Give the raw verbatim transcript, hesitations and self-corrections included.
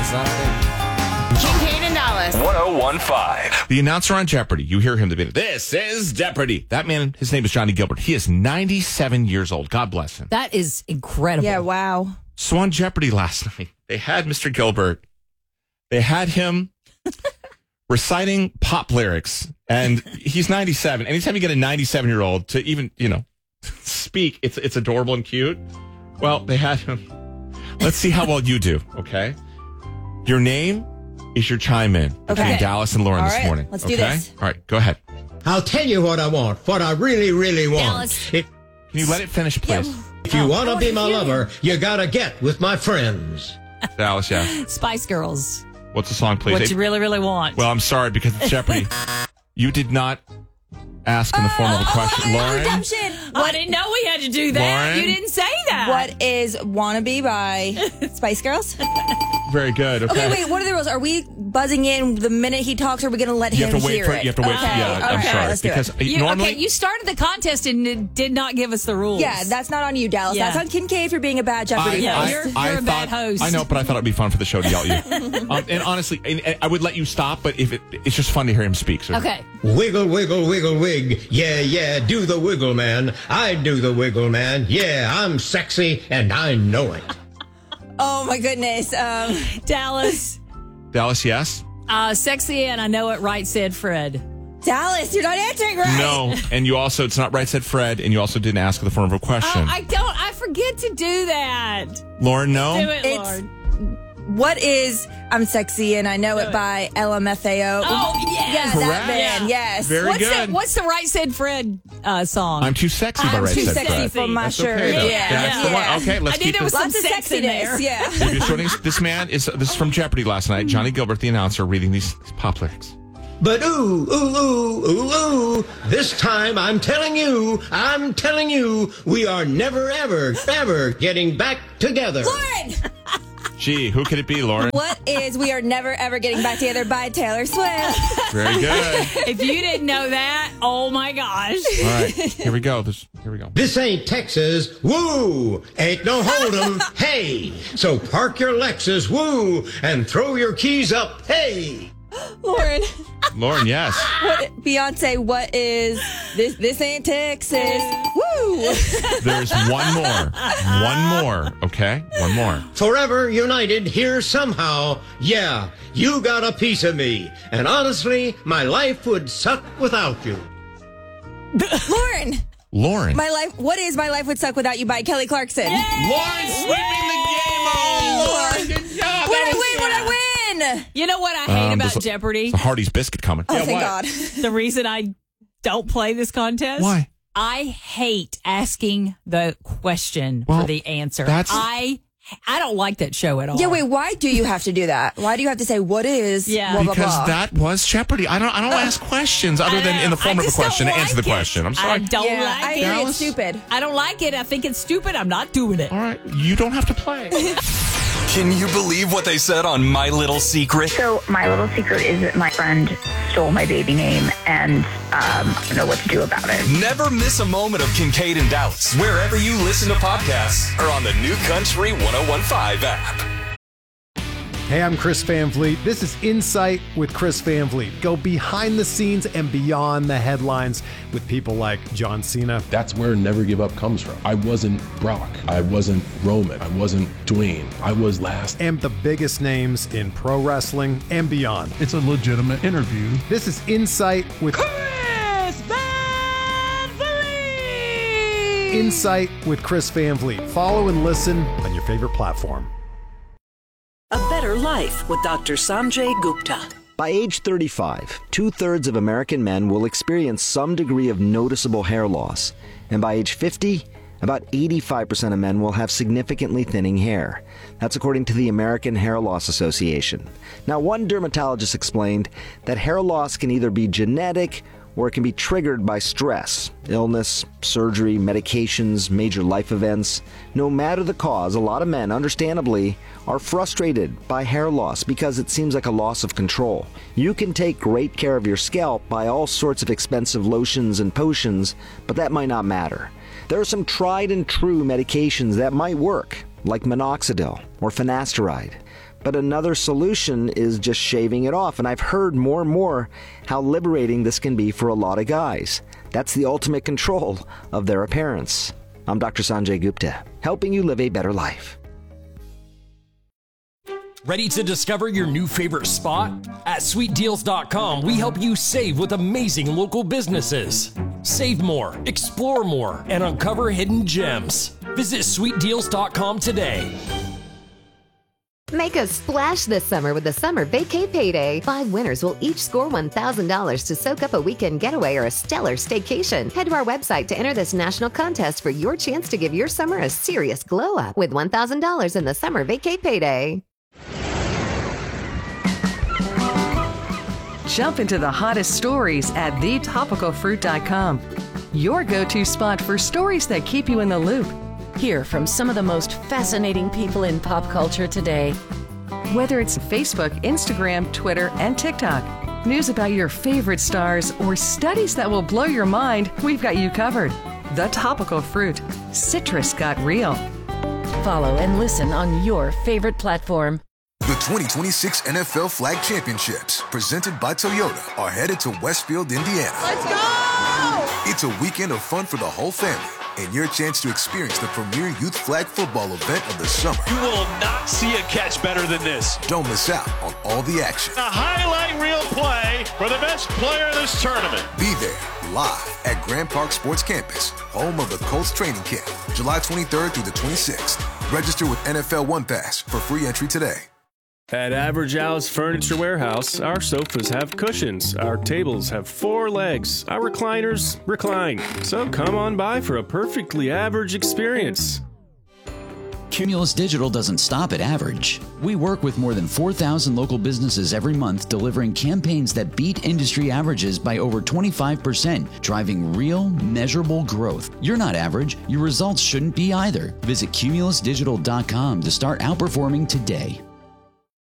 It's not a thing. Kincaid and Dallas. one oh one point five. The announcer on Jeopardy. You hear him debate. This is Jeopardy. That man, his name is Johnny Gilbert. He is ninety-seven years old. God bless him. That is incredible. Yeah, wow. So on Jeopardy last night, they had Mister Gilbert. They had him reciting pop lyrics. And he's ninety-seven. Anytime you get a ninety-seven-year-old to even, you know, speak, it's it's adorable and cute. Well, they had him. Let's see how well you do, okay? Your name is your chime in between Okay. Dallas and Lauren All this right, morning. let's okay? do this. All right, go ahead. I'll tell you what I want, what I really, really want. Dallas. If, Can you let it finish, please? if you want to oh, be my you- lover, you gotta get with my friends. Dallas, yeah. Spice Girls. What's the song, please? What Hey, you really, really want. well, I'm sorry because it's Jeopardy. You did not ask in the form of a question. Lauren? Redemption. I didn't know we had to do that. Lauren? You didn't say that. What is Wannabe by Spice Girls? Very good. Okay. Okay, wait, what are the rules? Are we buzzing in the minute he talks, or are we going to let You him have to wait hear for it? You have to wait okay. for. Yeah, I'm okay, sorry let's do because it. You, normally okay, you started the contest and it did not give us the rules. Yeah, that's not on you, Dallas. Yeah. That's on Kincaid for being a bad Jeopardy Yeah, host. you're- you're a bad host. I know, but I thought it'd be fun for the show to yell at you. um, and honestly, and, and I would let you stop, but if it, it's just fun to hear him speak. So. Okay. Wiggle, wiggle, wiggle, wig. Yeah, yeah, do the wiggle, man. I do the wiggle, man. Yeah, I'm sexy and I know it. Oh my goodness. Um, Dallas. Dallas, yes. Uh, sexy and I know it right, said Fred. Dallas, you're not answering right. No, and you also it's not right, said Fred, and you also didn't ask in the form of a question. Oh, I don't. I forget to do that. Lauren, no. Do it, It's- Lord. What is I'm Sexy and I Know It by L M F A O? Oh, yes. Yeah, Correct. that band, yes. Very What's good. the What's the right, said Fred uh, song? I'm too sexy by I'm right, too said sexy Fred. for my That's shirt. okay, though. Yeah, That's the yeah. one. Okay, let's I knew keep there was this. some Lots of sex in sexiness, there. yeah. If you're joining us, this man is this is from Jeopardy last night. Johnny Gilbert, the announcer, reading these, these pop lyrics. But ooh, ooh, ooh, ooh, ooh, this time I'm telling you, I'm telling you, we are never, ever, ever getting back together. Lauren, Gee, who could it be, Lauren? what is We Are Never Ever Getting Back Together by Taylor Swift? Very good. If you didn't know that, oh my gosh. All right, here we go. This, here we go. This ain't Texas, woo! Ain't no hold'em, hey! So park your Lexus, woo! And throw your keys up, hey! Lauren, Lauren, yes. what, Beyonce, what is this? This ain't Texas. Woo! There's one more. One more. Okay, one more. Forever united here somehow, yeah, you got a piece of me. And honestly, my life would suck without you. Lauren, Lauren. my life. What is My Life Would Suck Without You by Kelly Clarkson? Lauren sweeping the game. Oh, Lauren, good job. When I That was- win, when I win. You know what I hate Um, about there's a- Jeopardy? It's a Hardee's biscuit coming. Oh, Yeah, thank what? God. The reason I don't play this contest? Why? I hate asking the question Well, for the answer. that's- I I don't like that show at all. Yeah, wait, why do you have to do that? Why do you have to say, what is Yeah. blah, blah, Because blah? that was Jeopardy. I don't. I don't ask questions other than in the form I of a just don't question to like answer the it. question. I'm I sorry. don't yeah, like I it. agree, Dallas? it's stupid. I don't like it. I think it's stupid. I'm not doing it. All right, you don't have to play. Can you believe what they said on My Little Secret? So my little secret is that my friend stole my baby name, and um, I don't know what to do about it. Never miss a moment of Kincaid and Dallas wherever you listen to podcasts or on the New Country one oh one point five app. Hey, I'm Chris Van Vliet. This is Insight with Chris Van Vliet. Go behind the scenes and beyond the headlines with people like John Cena. That's where Never Give Up comes from. I wasn't Brock. I wasn't Roman. I wasn't Dwayne. I was last. And the biggest names in pro wrestling and beyond. It's a legitimate interview. This is Insight with Chris Van Vliet! Insight with Chris Van Vliet. Follow and listen on your favorite platform. A Better Life with Doctor Sanjay Gupta. By age thirty-five, two-thirds of American men will experience some degree of noticeable hair loss. And by age fifty, about eighty-five percent of men will have significantly thinning hair. That's according to the American Hair Loss Association. Now, one dermatologist explained that hair loss can either be genetic or it can be triggered by stress, illness, surgery, medications, major life events. No matter the cause, a lot of men, understandably, are frustrated by hair loss because it seems like a loss of control. You can take great care of your scalp by all sorts of expensive lotions and potions, but that might not matter. There are some tried and true medications that might work, like minoxidil or finasteride. But another solution is just shaving it off. And I've heard more and more how liberating this can be for a lot of guys. That's the ultimate control of their appearance. I'm Doctor Sanjay Gupta, helping you live a better life. Ready to discover your new favorite spot? At sweet deals dot com, we help you save with amazing local businesses. Save more, explore more, and uncover hidden gems. Visit sweet deals dot com today. Make a splash this summer with the Summer Vacay Payday. Five winners will each score one thousand dollars to soak up a weekend getaway or a stellar staycation. Head to our website to enter this national contest for your chance to give your summer a serious glow up with one thousand dollars in the Summer Vacay Payday. Jump into the hottest stories at the topical fruit dot com. Your go-to spot for stories that keep you in the loop. Hear from some of the most fascinating people in pop culture today. Whether it's Facebook, Instagram, Twitter, and TikTok, news about your favorite stars, or studies that will blow your mind, we've got you covered. The Topical Fruit. Citrus got real. Follow and listen on your favorite platform. The twenty twenty-six N F L Flag Championships, presented by Toyota, are headed to Westfield, Indiana. Let's go! It's a weekend of fun for the whole family, and your chance to experience the premier youth flag football event of the summer. You will not see a catch better than this. Don't miss out on all the action. A highlight reel play for the best player in this tournament. Be there, live at Grand Park Sports Campus, home of the Colts training camp, July twenty-third through the twenty-sixth. Register with N F L One Pass for free entry today. At Average Al's Furniture Warehouse, our sofas have cushions, our tables have four legs, our recliners recline. So come on by for a perfectly average experience. Cumulus Digital doesn't stop at average. We work with more than four thousand local businesses every month, delivering campaigns that beat industry averages by over twenty-five percent, driving real, measurable growth. You're not average. Your results shouldn't be either. Visit cumulus digital dot com to start outperforming today.